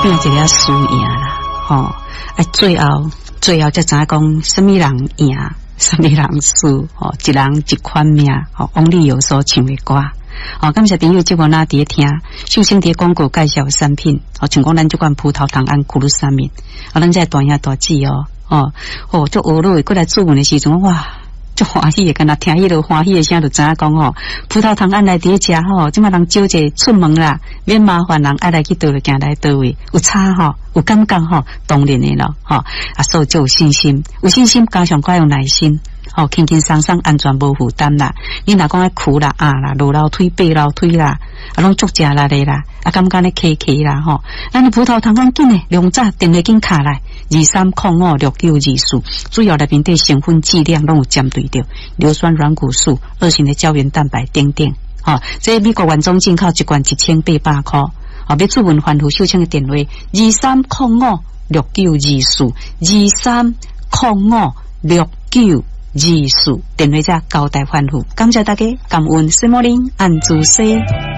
拼一个输赢啦，吼！最后才知影讲，什么人赢，什么人输，吼！一人一款命，吼！王力友所唱的歌。感谢朋友即个那伫听，首先伫广告介绍产品，像讲咱即款葡萄糖胺库鲁沙米，咱在大兄大姐做学路过来做文的时阵，哇，足欢喜的，敢若听迄落欢喜的声，就知影讲葡萄糖胺来伫食即马人少者出门啦，免麻烦人爱来去倒位行来倒位，有差有感觉当然的咯所以就有信心，加上该有耐心。轻轻松松安全无负担啦，你若讲爱哭啦啦，落楼梯爬楼梯啦，拢足食力的啦，感觉咧起啦咱的葡萄糖胺紧诶，量早电话紧卡来23056924，主要内面对成分剂量拢有针对着硫酸软骨素、二型的胶原蛋白等等。这美国原装进口一罐1800块。要注文欢呼秀清的电话23056924，23056924，电话只交代欢呼，感谢大家，感恩西摩林安住西。